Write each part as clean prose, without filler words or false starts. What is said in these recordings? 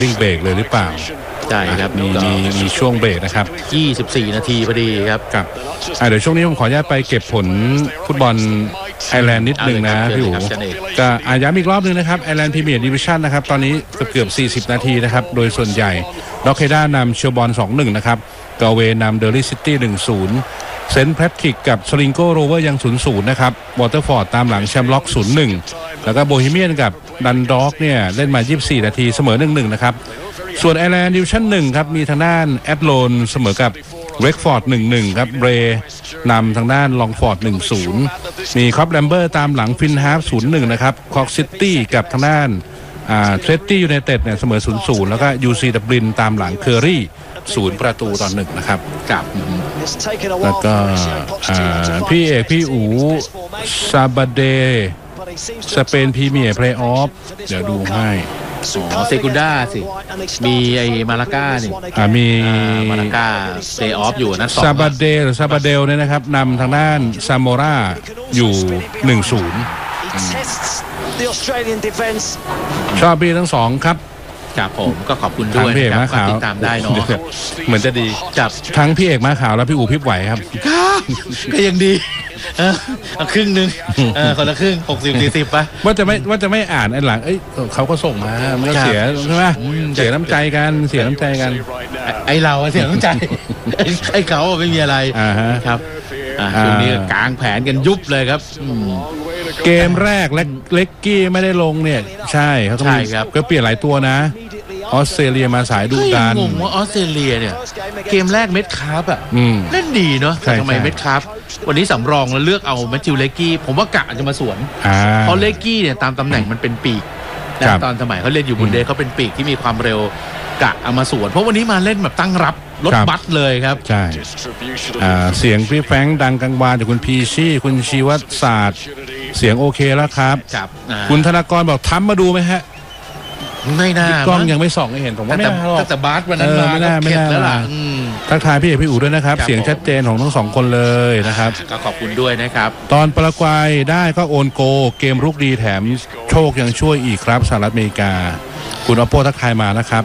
วิ่งเบรกเลยหรือเปล่าใช่ครับมีช่วงเบรกนะครับ 24 นาทีพอดีครับเดี๋ยวช่วงนี้ผมขออนุญาตไปเก็บผลฟุตบอลไอร์แลนด์นิดนึงนะพี่อู๋ก็ย้ำอีกรอบนึงนะครับไอร์แลนด์พรีเมียร์ดิวิชั่นนะครับตอนนี้เกือบ40 นาทีนะครับโดยส่วนใหญ่ด็อกเคด้านำเชลบอน 2-1 นะครับกาเวนำเดอร์ลี่ซิตี้ 1-0 เซนต์แพทริกกับสลิงโกโรเวอร์ยัง 0-0 นะครับวอเตอร์ฟอร์ดตามหลังแชมป์ล็อก 0-1 แล้วก็โบฮีเมียนกับดันด็อกเนี่ยเล่นมา24 นาทีเสมอ 1-1 นะครับส่วนไอร์แลนด์ดิวิชั่น 1ครับมีทางด้านแอตโลนเสมอกับเรกฟอร์ด 1-1 ครับเบรนำทางด้านลองฟอร์ด 1-0 มีคอปแลมเบอร์ตามหลังฟินฮาร์ฟ 0-1 นะครับคอกซิตี้กับทางด้านเทรตตี้ยูไนเต็ดเนี่ยเสมอ 0-0 แล้วก็ UC ดับลินตามหลังเคอรี่0-1นะครับกับแล้วก็พี่เอกพี่อูซาบาเดสเปนพรีเมียร์เพลย์ออฟเดี๋ยวดูให้เซกุนด้าสิมีไอ้มาลาก้านี่มีมาลาก้าเพลย์ออฟอยู่นะซาบาเดหรือซาบาเดลเนี่ยนะครับนำทางด้านซาโมราอยู่ 1-0 ชอบพี่ทั้งสองครับครับผมก็ขอบคุณด้วยนะครับติดตามได้เนาะเหมือนจะดีจับทั้งพี่เอกมาขาวและพี่อู๋พิบไหวครับก็ยังดีครึ่งนึงคนละครึ่ง60-40ป่ะว่าจะไม่อ่านไอ้หลังเขาก็ส่งมามันก็เสียใช่ไหมเสียน้ำใจกันไอ้เราเสียน้ำใจไอ้เขาไม่มีอะไรครับช่วงนี้กลางแผนกันยุบเลยครับเกมแรกเล็กกี้ไม่ได้ลงเนี่ยใช่เขาต้องก็เปลี่ยนหลายตัวนะออสเตรเลียมาสายดุดันงงว่าออสเตรเลียเนี่ยเกมแรกเม็ดคาร์ฟเล่นดีเนาะทำไมเม็ดคาร์ฟวันนี้สำรองแล้วเลือกเอาแมทธิวเลกกี้ผมว่ากะจะมาสวนเพราะเลกกี้เนี่ยตามตำแหน่งมันเป็นปีกตอนสมัยเขาเล่นอยู่บุนเดสเขาเป็นปีกที่มีความเร็วกะเอามาสวนเพราะวันนี้มาเล่นแบบตั้งรับรถบัสเลยครับใช่เสียงพี่แฟรงค์ดังกังวานจากคุณพีชี่คุณชีวัฒน์ศาสตร์เสียงโอเคแล้วครับคุณธนากรบอกทำมาดูไหมฮะไม่น่ากล้องยังไม่ส่องให้เห็นผมว่าไม่น่าหรอกแต่บาสวันนั้นไม่น่าแล้วล่ะทักทายพี่เอกพี่อู๋ด้วยนะครับเสียงชัดเจนของทั้งสองคนเลยนะครับก็ขอบคุณด้วยนะครับตอนปารากวัยได้ก็โอนโกเกมรุกดีแถมโชคยังช่วยอีกครับสหรัฐอเมริกาคุณอโปทักทายมานะครับ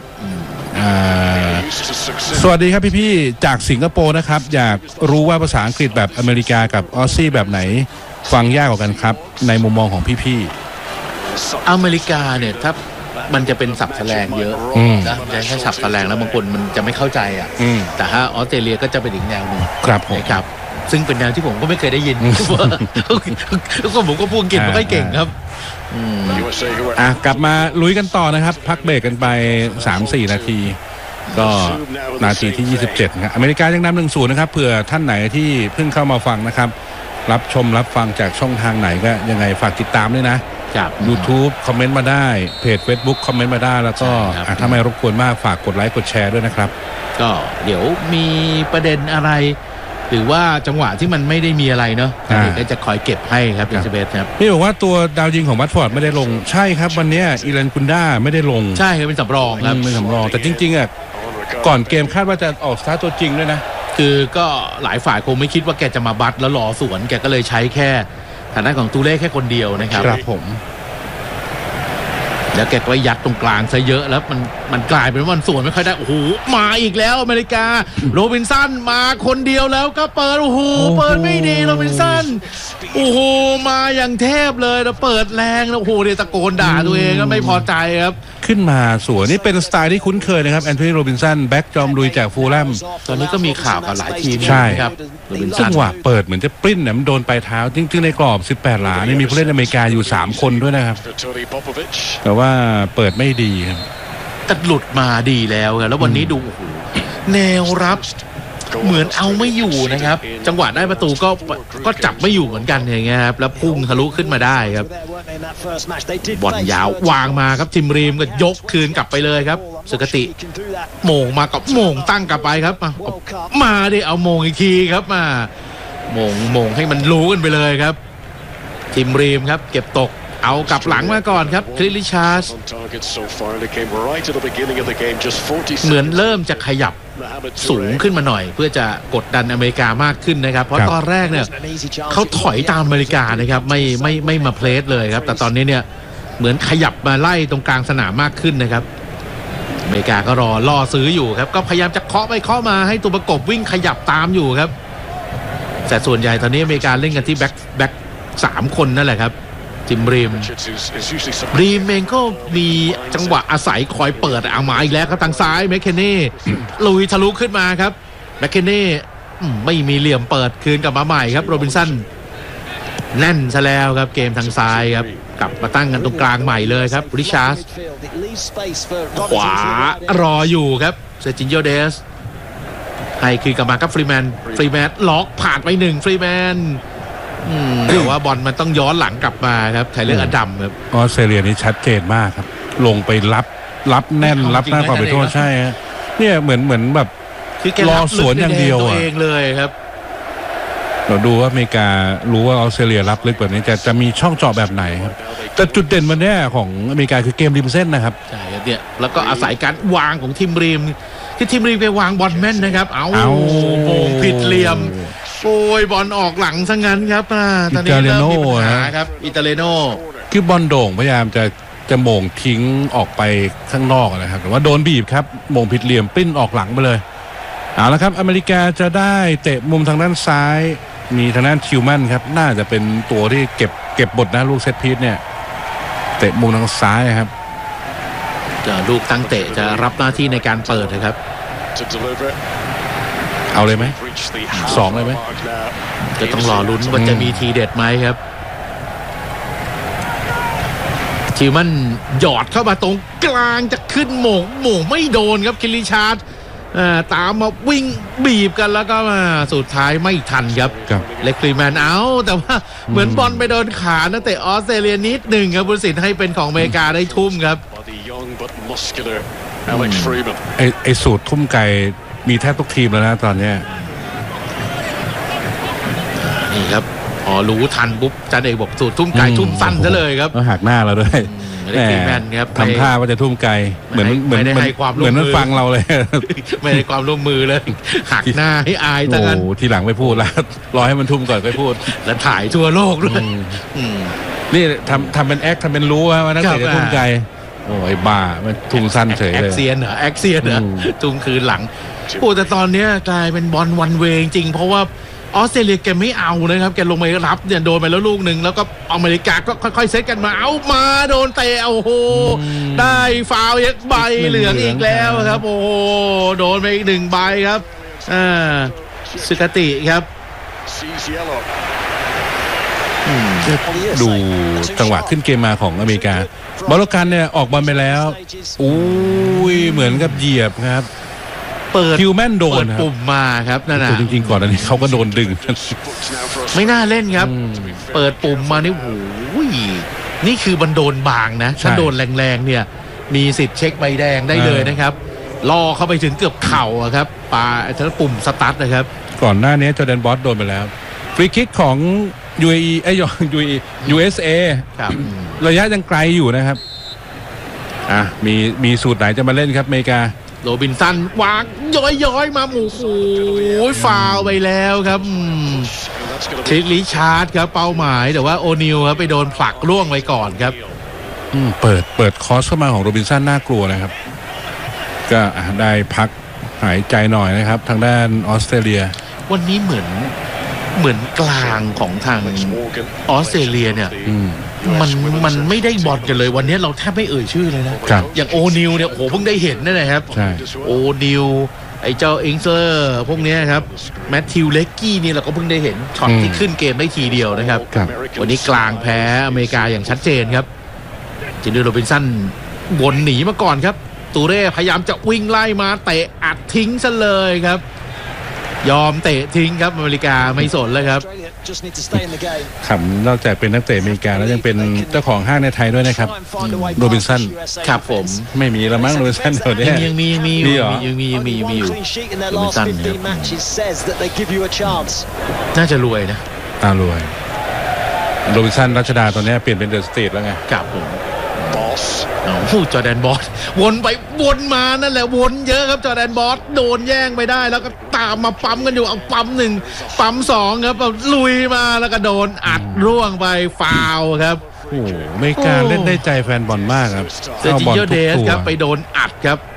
สวัสดีครับพี่ๆจากสิงคโปร์นะครับอยากรู้ว่าภาษาอังกฤษแบบอเมริกากับออสซี่แบบไหนฟังยากกว่ากันครับในมุมมองของพี่ๆอเมริกาเนี่ยถ้ามันจะเป็นศัพท์แสลงเยอะนะจะใช้ศัพท์แสลงแล้วบางคนมันจะไม่เข้าใจแต่ถ้าออสเตรเลียก็จะเป็นอีกแนวหนึ่งครับซึ่งเป็นแนวที่ผมก็ไม่เคยได้ยินแล้วก็ผมก็พูดอังกฤษไม่ค่อยเก่งครับกลับมาลุยกันต่อนะครับพักเบรกกันไป 3-4 นาทีก็นาทีที่27ครับอเมริกายังนำ 1-0 นะครับเผื่อท่านไหนที่เพิ่งเข้ามาฟังนะครับรับชมรับฟังจากช่องทางไหนก็ยังไงฝากติดตามด้วยนะจาก YouTube คอมเมนต์มาได้เพจ Facebook คอมเมนต์มาได้แล้วก็ถ้าไม่รบกวนมากฝากกดไลค์กดแชร์ด้วยนะครับก็เดี๋ยวมีประเด็นอะไรหรือว่าจังหวะที่มันไม่ได้มีอะไรเนาะก็จะคอยเก็บให้ครับอินเซเบสครับพี่บอกว่าตัวดาวยิงของวัตฟอร์ดไม่ได้ลงใช่ครับวันนี้อีแลนกุนด้าไม่ได้ลงใช่ครับเป็นสำรองครับเป็นสำรองแต่จริงๆก่อนเกมคาดว่าจะออกสตาร์ทตัวจริงด้วยนะคือก็หลายฝ่ายคงไม่คิดว่าแกจะมาบัตแล้วรอสวนแกก็เลยใช้แค่ฐานะของตูเล่แค่คนเดียวนะครับครับผมแล้วแกก็ยัดตรงกลางซะเยอะแล้วมันกลายเป็นว่ามันสวนไม่ค่อยได้โอ้โหมาอีกแล้วอเมริกาโรบินสันมาคนเดียวแล้วก็เปิดโอ้โหเปิดไม่ดีโรบินสันโอ้โหมาอย่างเทพเลยแล้วเปิดแรงแล้วโอ้โหเดี๋ยวตะโกนด่าตัวเองก็ไม่พอใจครับขึ้นมาสวนนี่เป็นสไตล์ที่คุ้นเคยนะครับแอนโทนีโรบินสันแบ็กจอมลุยจากฟูลแลมตอนนี้ก็มีข่าวกับหลายทีมครับจังหวะเปิดเหมือนจะปริ้นเนี่ยมันโดนปลายเท้าจริงๆในกรอบ18หลานี่มีผู้เล่นอเมริกาอยู่3คนด้วยนะครับแต่ว่าเปิดไม่ดีครับแต่หลุดมาดีแล้วครับแล้ววันนี้ดูโอ้โหแนวรับเหมือนเอาไม่อยู่นะครับจังหวะได้ประตูก็จับไม่อยู่เหมือนกันอย่างเงี้ยครับแล้วพุ่งทะลุขึ้นมาได้ครับบอลยาววางมาครับจิมรีมก็ยกคืนกลับไปเลยครับสุกติโมงมากับโมงตั้งกลับไปครับมาดิเอาโมงอีกทีครับมาโมงให้มันรู้กันไปเลยครับจิมรีมครับเก็บตกเอากลับหลังมาก่อนครับคริสลิชาร์สเหมือนเริ่มจะขยับสูงขึ้นมาหน่อยเพื่อจะกดดันอเมริกามากขึ้นนะครับเพราะตอนแรกเนี่ยเขาถอยตามอเมริกานะครับไม่มาเพลสเลยครับแต่ตอนนี้เนี่ยเหมือนขยับมาไล่ตรงกลางสนามมากขึ้นนะครับอเมริกาก็ล่อซื้ออยู่ครับก็พยายามจะเคาะไปเคาะมาให้ตัวประกบวิ่งขยับตามอยู่ครับแต่ส่วนใหญ่ตอนนี้อเมริกาเล่นกันที่แบ็ค3 คนนั่นแหละครับจิมรีมเองก็มีจังหวะอาศัยคอยเปิดเอามาอีกแล้วครับทางซ้ายแมคเคนนี่ลุยทะลุขึ้นมาครับแมคเคนนี่ไม่มีเหลี่ยมเปิดคืนกลับมาใหม่ครับโรบินสันแน่นซะแล้วครับเกมทางซ้ายครับกลับมาตั้งกันตรงกลางใหม่เลยครับริชาร์ดขวารออยู่ครับเซจินโยเดสให้คืนกลับมาครับฟรีแมนล็อกผ่านไป1ฟรีแมนแต่ว่าบอลมันต้องย้อนหลังกลับมาครับไทเลอร์อดัมครับออสเตรเลียนี่ชัดเจนมากครับลงไปรับแน่นรับหน้าความเป็นโทษใช่ฮะเนี่ยเหมือนแบบรอสวนอย่างเดียวเองเลยครับเราดูว่าอเมริการู้ว่าออสเตรเลียรับลึกแบบนี้จะมีช่องเจาะแบบไหนครับแต่จุดเด่นวันนี้ของอเมริกาคือเกมริมเส้นนะครับใช่ครับเนี่ยแล้วก็อาศัยการวางของทีมริมคือทีมริมไปวางบอลแม่นนะครับเอาโป่งผิดเหลี่ยมโอ้ยบอลออกหลังซะงั้นครับตอนนี้เริ่มมีปัญหาครับอิตาเลโนคือบอลโด่งพยายามจะโมงทิ้งออกไปข้างนอกนะครับแต่ว่าโดนบีบครับโมงผิดเหลี่ยมปิ้นออกหลังไปเลยเอาละครับอเมริกาจะได้เตะมุมทางด้านซ้ายมีทางด้านทิวแมนครับน่าจะเป็นตัวที่เก็บบทนะลูกเซตพีซเนี่ยเตะมุมทางซ้ายครับจะลูกตั้งเตะจะรับหน้าที่ในการเปิดนะครับเอาเลยไหม2เลยไหมจะต้องรอลุ้นว่าจะมีทีเด็ดไหมครับทิวแมนหยอดเข้ามาตรงกลางจะขึ้นโมงไม่โดนครับคิริชาร์ดตามมาวิ่งบีบกันแล้วก็มาสุดท้ายไม่ทันครับเล็กฟรีแมนเอาแต่ว่าเหมือนบอลไปโดนขานักเตะออสเตรเลียนิดหนึ่งครับผู้ตัดสินให้เป็นของอเมริกาได้ทุ่มครับไอสูตรทุ่มไก่มีแทบทุกทีมแล้วนะตอนนี้นี่ครับพอรู้ทันปุ๊บจันเอกบอกสูตรทุ่มไก่ทุ่มสั้นซะเลยครับหักหน้าเราด้วยแมนครับทำท่าว่าจะทุ่มไกลเหมือนมันฟังเราเลยไม่ได้ความร่วมมือเลยหักหน้าให้อายตั้งนั้นทีหลังไม่พูดแล้วรอให้มันทุ่มก่อนค่อยพูดแล้วถ่ายทั่วโลกด้วยนี่ทำเป็นแอคทำเป็นรู้ว่านักเตะจะทุ่มไกลโอ้ยบ้ามันทุ่มสั้นเฉยเลยแอคเซียนเหรอทุ่มคืนหลังโอ้แต่ตอนนี้กลายเป็นบอลวันเวย์จริงเพราะว่าออสเตรเลียแกไม่เอานะครับแกลงไปรับเนี่ยโดนไปแล้วลูกหนึ่งแล้วก็อเมริกาก็ค่อยๆเซตกันมาเอามาโดนเตะโอ้โหได้ฟาวล์ใบเหลืองอีกแล้วครับโอ้โหโดนไปอีก1ใบครับสุกติครับดูจังหวะขึ้นเกมมาของอเมริกาบอลกันเนี่ยออกบอลไปแล้วอุ้ยเหมือนกับเหยียบครับคิวแมนโดนปุ่มมาครับนั่นน่ะจริงๆก่อนอันนี้เขาก็โดนดึงไม่น่าเล่นครับเปิดปุ่มมานี่โอ้ยนี่คือมันโดนบางนะถ้าโดนแรงๆเนี่ยมีสิทธิ์เช็คใบแดงได้เลยนะครับล่อเข้าไปถึงเกือบเข่าครับปาทั้งปุ่มสตาร์ทนะครับก่อนหน้านี้จอร์แดนบอสโดนไปแล้วฟรีคิกของ UAE USA ครับระยะยังไกลอยู่นะครับมีสูตรไหนจะมาเล่นครับอเมริกาโรบินสันวางย้อยมาโอ้โหฟาวไปแล้วครับคริสริชาร์ดครับเป้าหมายแต่ว่าโอนิลครับไปโดนผลักล่วงไปก่อนครับเปิดคอสเข้ามาของโรบินสันน่ากลัวนะครับก็ได้พักหายใจหน่อยนะครับทางด้านออสเตรเลียวันนี้เหมือนกลางของทางออสเตรเลียเนี่ยมันไม่ได้บอลกันเลยวันนี้เราแทบไม่เอ่ยชื่อเลยนะอย่างโอนิลเนี่ยโอ้โหเพิ่งได้เห็นนั่นแหละครับโอนิลไอ้เจ้าอิงเซอร์พวกนี้ครับแมทธิวเล็กกี้นี่เราก็เพิ่งได้เห็นช็อตที่ขึ้นเกมได้ทีเดียวนะครับวันนี้กลางแพ้อเมริกาอย่างชัดเจนครับจินดูโรบินสันวนหนีมาก่อนครับตูเร่พยายามจะวิ่งไล่มาเตะอัดทิ้งซะเลยครับยอมเตะทิ้งครับอเมริกาไม่สนเลยครับขำนอกจากเป็นนักเตะอเมริกาแล้วยังเป็นเจ้าของห้างในไทยด้วยนะครับโรบินสันครับผมไม่มีละมั้งโรบินสันเดี๋ยวนี้ยังมีอยู่โรบินสันน่าจะรวยนะรวยโรบินสันรัชดาตอนนี้เปลี่ยนเป็นเดอะสตรีทแล้วไงครับผมจอร์แดนบอสวนไปวนมานั่นแหละวนเยอะครับจอร์แดนบอสโดนแย่งไปได้แล้วก็ตามมาปั๊มกันอยู่เอาปั๊ม1ปั๊ม2ครับลุยมาแล้วก็โดนอัดร่วงไปฟาวล์ครับโอ้อเมริกาเล่นได้ใจแฟนบอลมากครับเซอร์จิโยเดสครับไปโดนอัดครับ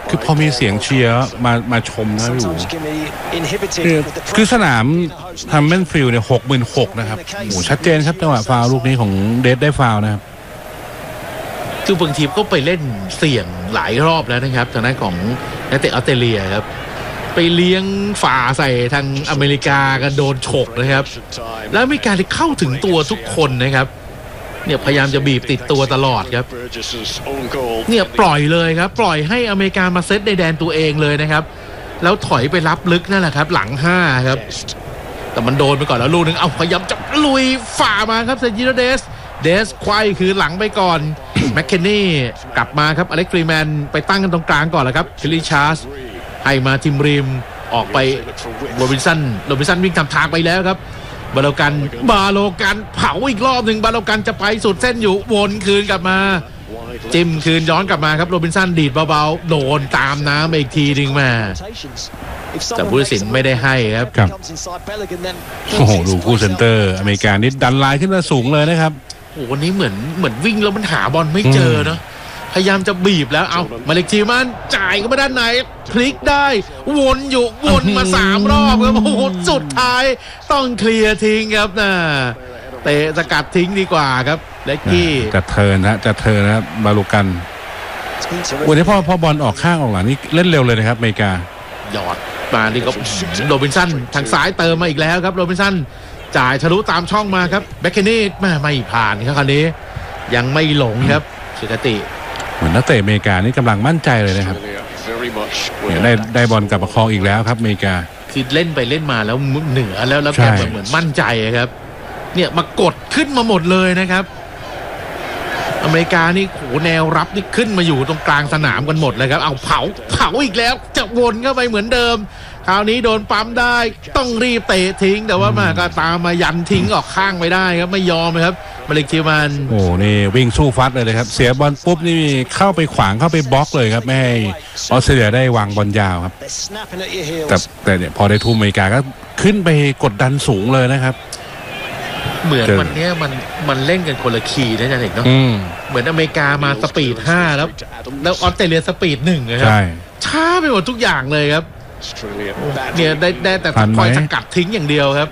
คือพอมีเสียงเชียร์มาชมนะพี่อู๋คือสนามทำแมนฟิลด์เนี่ย66,000นะครับโอ้ชัดเจนครับจังหวะฟาวล์ลูกนี้ของเดดได้ฟาวล์นะครับคือบางทีมก็ไปเล่นเสี่ยงหลายรอบแล้วนะครับทางด้านของนักเตะออสเตรเลียครับไปเลี้ยงฝ่าใส่ทางอเมริกากันโดนฉกนะครับแล้วมีการเข้าถึงตัวทุกคนนะครับเนี่ยพยายามจะบีบติดตัวตลอดครับเนี่ยปล่อยเลยครับปล่อยให้อเมริกามาเซตในแดนตัวเองเลยนะครับแล้วถอยไปรับลึกนั่นแหละครับหลัง5ครับแต่มันโดนไปก่อนแล้วลูกนึงเอาพยายามจะลุยฝ่ามาครับเซนจิโรเดสควายคือหลังไปก่อนแมคเคนนี่กลับมาครับอเล็กซ์ฟรีแมนไปตั้งกันตรงกลางก่อนแล้วครับคิลลี่ชาร์สให้มาทิมริมออกไปโรบินสันวิ่งทำทางไปแล้วครับบาโลกันเผาอีกรอบหนึ่งบาโลกันจะไปสุดเส้นอยู่วนคืนกลับมาจิ้มคืนย้อนกลับมาครับโรบินสันดีดเบาๆโดนตามน้ำอีกทีนึงมาแต่ผู้ตัดสินไม่ได้ให้ครับโอ้โหดูคู่เซนเตอร์อเมริกานี่ดันไลน์ขึ้นมาสูงเลยนะครับโอ้วันนี้เหมือนวิ่งแล้วมันหาบอลไม่เจอเนาะพยายามจะบีบแล้วเอามาเล็กทีมันจ่ายก็มาด้านไหนพลิกได้วนมา3 รอบครับโอ้โหสุดท้ายต้องเคลียร์ทิ้งครับนะเตะสกัดทิ้งดีกว่าครับเล็กกี้จะเทิร์นนะบาลูกันวันนี้พอบอลออกข้างออกหลังนี่เล่นเร็วเลยนะครับอเมริกาหยอดมานี่ก็โรบินสันทางซ้ายเติมมาอีกแล้วครับโรบินสันจ่ายทะลุตามช่องมาครับแบ็คเคนนี่ไม่ผ่านครับคราวนี้ยังไม่หลงครับสุกติเหมือนนักเตะอเมริกานี่กำลังมั่นใจเลยนะครับเนี่ยได้บอลกลับมาครองอีกแล้วครับอเมริกาคือเล่นไปเล่นมาแล้วเหนือแล้วแกเหมือนมั่นใจครับเนี่ยมากดขึ้นมาหมดเลยนะครับอเมริกานี่โหแนวรับนี่ขึ้นมาอยู่ตรงกลางสนามกันหมดเลยครับเอาเผาอีกแล้วจะวนเข้าไปเหมือนเดิมคราวนี้โดนปั๊มได้ต้องรีบเตะทิ้งแต่ว่ามาก็ตามมายันทิ้งออกข้างไม่ได้ครับไม่ยอมครับมาเลคิมันโอ้นี่วิ่งสู้ฟัดเลยครับเสียบอลปุ๊บนี่เข้าไปขวางเข้าไปบล็อกเลยครับไม่ให้ออสเตรเลียได้วางบอลยาวครับแต่เนี่ยพอได้ทุ่มอเมริกาก็ขึ้นไปกดดันสูงเลยนะครับเหมือนวันนี้มันเล่นกันคนละคีย์นะจ๊ะเด็กเนาะเหมือนอเมริกามาสปีด5แล้วออสเตรเลียสปีด1นะครับช้าไปหมดทุกอย่างเลยครับเนี่ยได้แต่คอยสกัดทิ้งอย่างเดียวครับ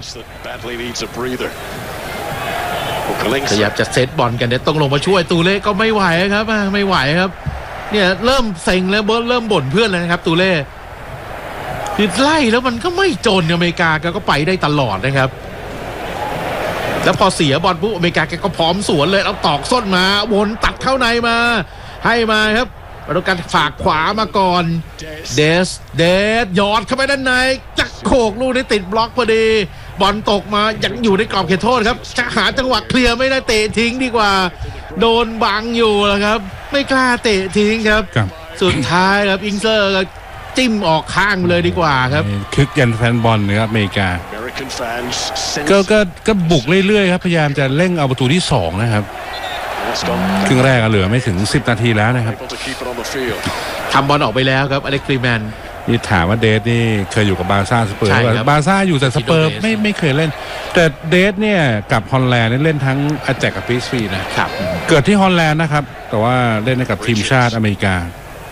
พยายามจะเซตบอลกันเนี่ยต้องลงมาช่วยตูเล่ก็ไม่ไหวครับไม่ไหวครับเนี่ยเริ่มเซ็งแล้วเริ่มบ่นเพื่อนเลยนะครับตูเล่คือไล่แล้วมันก็ไม่จนอเมริกาก็ไปได้ตลอดนะครับแล้วพอเสียบอลปุ๊บอเมริกาแกก็พร้อมสวนเลยเอาตอกส้นมาวนตัดเข้าในมาให้มาครับมาดูการฝากขวามาก่อนเดสหยอดเข้าไปด้านในจักโขกลูกได้ติดบล็อกพอดีบอลตกมายังอยู่ในกรอบเขตโทษครับจะหาจังหวะเคลียร์ไม่ได้เตะทิ้งดีกว่าโดนบังอยู่แล้วครับไม่กล้าเตะทิ้งครับสุดท้ายครับอิงเซอร์ก็จิ้มออกข้างเลยดีกว่าครับคึกยันแฟนบอลนะครับอเมริกาก็บุกเรื่อยๆครับพยายามจะเร่งเอาประตูที่2นะครับครึ่งแรกเหลือไม่ถึง10 นาทีแล้วนะครับทำบอลออกไปแล้วครับอเล็กซ์ฟรีแมนนี่ถามว่าเดสนี่เคยอยู่กับบาร์ซ่าสเปอร์บาร์ซ่าอยู่แต่สเปอร์ไม่เคยเล่นแต่เดสเนี่ยกับฮอลแลนด์เล่นทั้งอาแจกกับพีซฟีนะครับเกิดที่ฮอลแลนด์นะครับแต่ว่าเล่นกับทีมชาติอเมริกา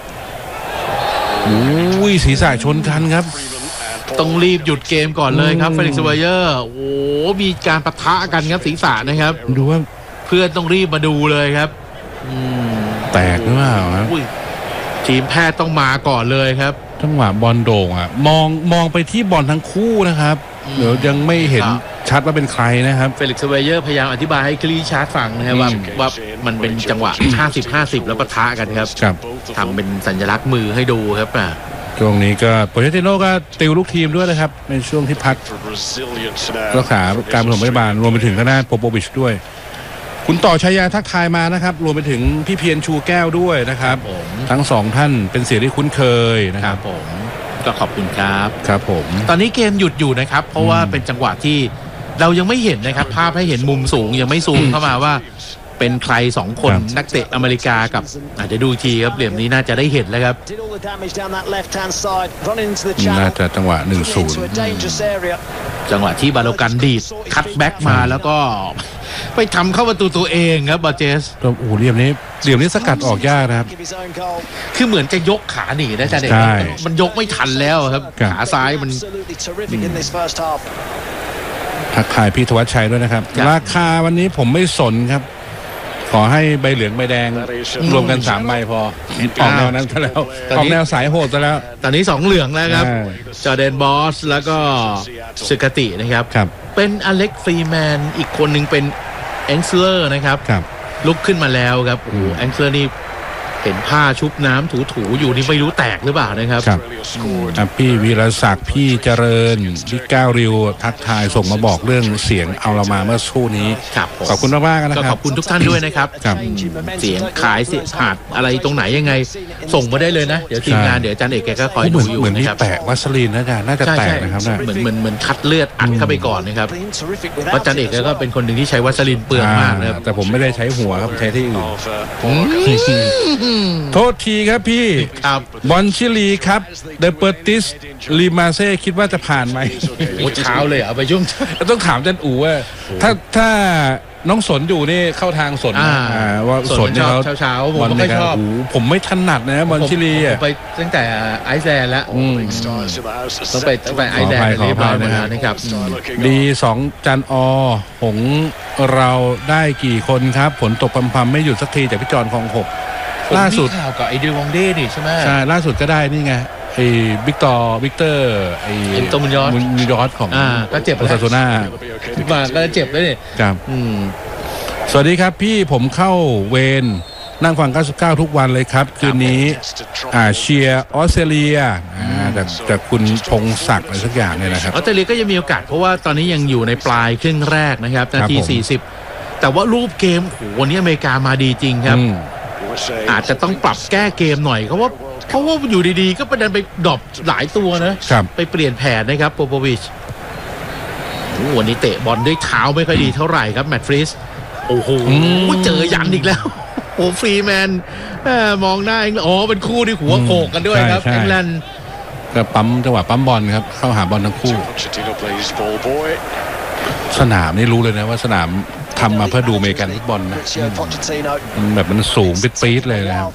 อุ้ยศีรษะชนกันครับต้องรีบหยุดเกมก่อนเลยครับเฟลิกซ์ไวเยอร์โอ้มีการปะทะกันครับศีรษะนะครับดูว่าเพื่อนต้องรีบมาดูเลยครับแตกหรือเปล่าครับทีมแพทย์ต้องมาก่อนเลยครับจังหวะบอลโด่งอ่ะมองไปที่บอลทั้งคู่นะครับเดี๋ยวยังไม่เห็นชัดว่าเป็นใครนะครับเฟลิกซ์ไวเยอร์พยายามอธิบายให้คลีชาร์ดฟังนะครับว่ามันเป็นจังหวะ 50-50 แล้วปะทะกันครับทำเป็นสัญลักษณ์มือให้ดูครับช่วงนี้ก็โปรเชติโน่ก็ติวลูกทีมด้วยนะครับในช่วงที่พักรักษาการปฐมพยาบาลรวมไปถึงคณะโปโปวิชด้วยคุณต่อชัยยาทักทายมานะครับรวมไปถึงพี่เพียรชูแก้วด้วยนะครับทั้ง2ท่านเป็นเสียงที่คุ้นเคยนะครับผมก็ขอบคุณครับครับผมตอนนี้เกมหยุดอยู่นะครับเพราะว่าเป็นจังหวะที่เรายังไม่เห็นนะครับภาพให้เห็นมุมสูงยังไม่ซูมเข้ามาว่าเป็นใคร2 คนนักเตะอเมริกากับอาจจะดูทีครับเหลี่ยมนี้น่าจะได้เห็นแล้วครับน่าจะจังหวะ 1-0 จังหวะที่บาโลกันดีดคัตแบ็กมาแล้วก็ไปทำเข้าประตูตัวเองครับบาเจสโอ้โหเหลี่ยมนี้สกัดออกยากนะครับคือเหมือนจะยกขาหนีนะจ๊ะเด็กมันยกไม่ทันแล้วครับขาซ้ายมันทักทายพี่ธวัชชัยด้วยนะครับราคาวันนี้ผมไม่สนครับขอให้ใบเหลืองใบแดงรวมกัน3ใบพอออกแนวนั้นซะแล้วออกแนวสายโหดซะแล้วตอนนี้2เหลืองแล้วครับจอร์แดนบอสแล้วก็สึกตินะครับเป็นอเล็กฟรีแมนอีกคนหนึ่งเป็นแองเซอร์นะครับลุกขึ้นมาแล้วครับโอ้โหแองเซอร์นี่เห็นผ้าชุบน้ำถูๆอยู่นี่ไม่รู้แตกหรือเปล่านะครับพี่วีรศักดิ์พี่เจริญพี่ก้าวริวทักทายส่งมาบอกเรื่องเสียงเอาเรามาเมื่อสู้นี้ขอบคุณมากๆนะครับขอบคุณทุกท่านด้วยนะครับเสียงขายเสียงขาดอะไรตรงไหนยังไงส่งมาได้เลยนะเดี๋ยวทีมงานเดี๋ยวอาจารย์เอกแกก็คอยดูอยู่นะครับเหมือนที่แปะวัสลีนน่าจะแตกนะครับเหมือนคัดเลือดอัดเข้าไปก่อนนะครับเพราะอาจารย์เอกก็เป็นคนหนึ่งที่ใช้วัสลีนเปลืองมากนะครับแต่ผมไม่ได้ใช้หัวครับใช้ที่อื่นโทษทีครับพี่บอลชิลีครับเดเปอร์ติสลีมาเซ่คิดว่าจะผ่านไหมโอ้เช้าเลยเอาไปช่วงต้องถามจันอู๋ว่าถ้าน้องสนอยู่นี่เข้าทางสนว่าสนเขาเช้าผมไม่ชอบผมไม่ถนัดนะบอลชิลีไปตั้งแต่ไอซ์แลนด์แล้วต้องไปไอซ์แลนด์เรียบร้อยมานะครับดี2จันอหงเราได้กี่คนครับฝนตกพำๆไม่หยุดสักทีจากพี่จอนคลอง6ล่าสุดข่าวกับไอเดวองเด้ดิใช่ไหมใช่ล่าสุดก็ได้นี่ไงไอ้วิกเตอร์ไอ้ตัวมุนยอดของก็เจ็บแล้วซาโซน่ามาก็เจ็บแล้วนี่ครับสวัสดีครับพี่ผมเข้าเวรนั่งฟัง99ทุกวันเลยครับคืนนี้เชียร์ออสเตรเลียจากคุณพงศักดิ์อะไรสักอย่างเนี่ยนะครับออสเตรเลียก็ยังมีโอกาสเพราะว่าตอนนี้ยังอยู่ในปลายครึ่งแรกนะครับนาที40แต่ว่ารูปเกมโหวันนี้อเมริกามาดีจริงครับอาจจะต้องปรับแก้เกมหน่อยเพราะว่าอยู่ดีๆก็ประเด็นไปดรอปหลายตัวนะไปเปลี่ยนแผนนะครับโปโปวิชวันนี้เตะบอลด้วยเท้าไม่ค่อยดีเท่าไหร่ครับแมตต์ฟรีสโอ้โหเจอยันอีกแล้วโอ้ฟรีแมนมองหน้าเป็นคู่ที่หัวโขกกันด้วยครับแองแลนด์ก็จังหวะปั๊มบอลครับเข้าหาบอลทั้งคู่สนามนี่รู้เลยนะว่าสนามทำมาเพื่อดูอเมริกันฟุตบอลนะแบบมันสูงปี๊ดเลยนะครับ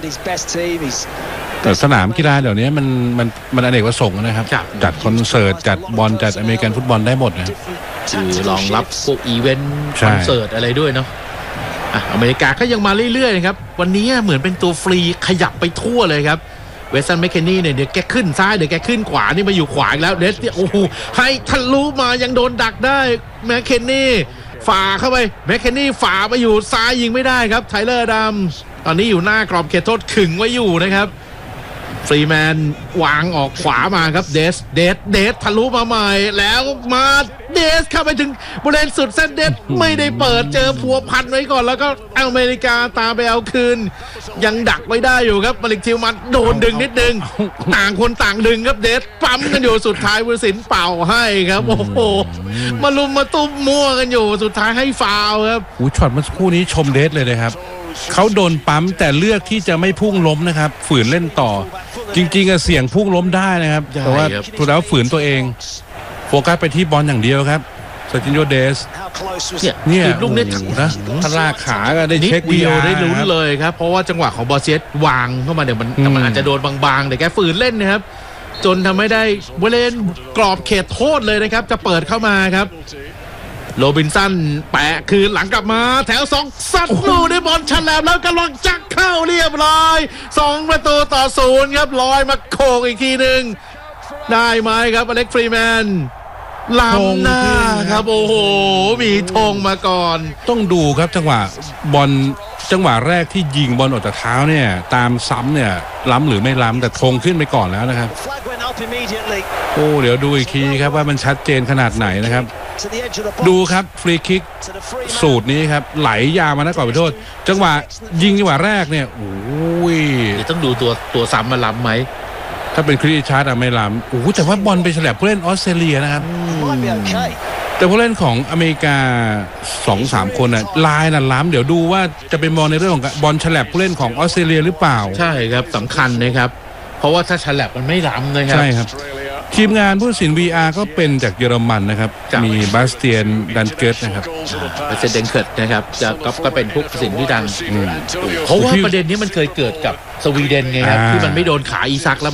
แต่สนามกีฬาเดี๋ยวนี้มันอเนกประสงค์นะครับจัดคอนเสิร์ตจัดบอลจัดอเมริกันฟุตบอลได้หมดนะคือรองรับพวกอีเวนต์คอนเสิร์ตอะไรด้วยเนาะอเมริกาก็ยังมาเรื่อยๆนะครับวันนี้เหมือนเป็นตัวฟรีขยับไปทั่วเลยครับเวสตันแมคเคนนี่เนี่ยเดี๋ยวแกขึ้นซ้ายเดี๋ยวแกขึ้นขวานี่มาอยู่ขวาอีกแล้วเดสโอ้โหให้ทะลุมายังโดนดักได้แมคเคนนี่ฝ่าเข้าไปแมคเคนนี่ฝ่าไปอยู่ซ้ายยิงไม่ได้ครับไทเลอร์ดัมตอนนี้อยู่หน้ากรอบเขตโทษขึงไว้อยู่นะครับฟรีแมนวางออกขวามาครับเดสทะลุมาใหม่แล้วมาเดสเข้าไปถึงบริเวณสุดเส้นเดสไม่ได้เปิดเจอพัวพันไว้ก่อนแล้วก็อเมริกาตามไปเอาคืนยังดักไม่ได้อยู่ครับมาลิกทิวมันโดนดึงนิดนึงต่างคนต่างดึงครับเดสปั๊มกันอยู่สุดท้ายวุฒิศิลป์เป่าให้ครับโอ้โหมาลุมมาตุ้มมั่วกันอยู่สุดท้ายให้ฟาวครับช็อตเมื่อสักครู่นี้ชมเดสเลยนะครับเขาโดนปั๊มแต่เลือกที่จะไม่พุ่งล้มนะครับฝืนเล่นต่อจริงๆเสี่ยงพุ่งล้มได้นะครับแต่ว่าถูกแล้วฝืนตัวเองโฟกัสไปที่บอลอย่างเดียวครับซาตินโยเดสเนี่ยลูกนี้นะทลากขาก็ได้เช็คเดียวได้ลุ้นเลยครับเพราะว่าจังหวะของบอสเซตวางเข้ามาเนี่ยมันอาจจะโดนบางๆแต่แกฝืนเล่นนะครับจนทำให้ได้บริเวณกรอบเขตโทษเลยนะครับจะเปิดเข้ามาครับโรบินสันแปะคืนหลังกลับมาแถว2ซัดลูกได้บอลฉลับแล้วกำลังจักเข้าเรียบร้อย2-0ครับลอยมาโขกอีกทีหนึ่งได้ไหมครับอเล็กฟรีแมนล้ำหน้าครับโอ้โหมีธงมาก่อนต้องดูครับจังหวะบอลจังหวะแรกที่ยิงบอลออกจากเท้าเนี่ยตามซ้ำเนี่ยล้ำหรือไม่ล้ำแต่ธงขึ้นไปก่อนแล้วนะครับโอ้เดี๋ยวดูอีกทีครับว่ามันชัดเจนขนาดไหนนะครับดูครับฟรีคิกสูตรนี้ครับไหลยาวมานะก่อนไปโทษจังหวะยิงจังหวะแรกเนี่ยโอ้ยต้องดูตัวซ้ำมาล้ำไหมถ้าเป็นคริสชาร์ดไม่ล้ำโอ้แต่ว่าบอลไปฉลับผู้เล่นออสเตรเลียนะครับแต่ผู้เล่นของอเมริกา 2-3 คนน่ะลายน่ะล้ำเดี๋ยวดูว่าจะเป็นมองในเรื่องของบอลฉลับผู้เล่นของออสเตรเลียหรือเปล่าใช่ครับสำคัญนะครับเพราะว่าถ้าฉลับมันไม่ล้ำนะครับใช่ครับทีมงานผู้ตัดสิน VR ก็เป็นจากเยอรมันนะครับมีบาสเตียนดันเกิร์ตนะครับเซเดนเคิร์ตนะครับก็เป็นผู้ตัดสินที่ดังเพราะว่าประเด็นนี้มันเคยเกิดกับสวีเดนไงครับที่มันไม่โดนขาอีซักแล้ว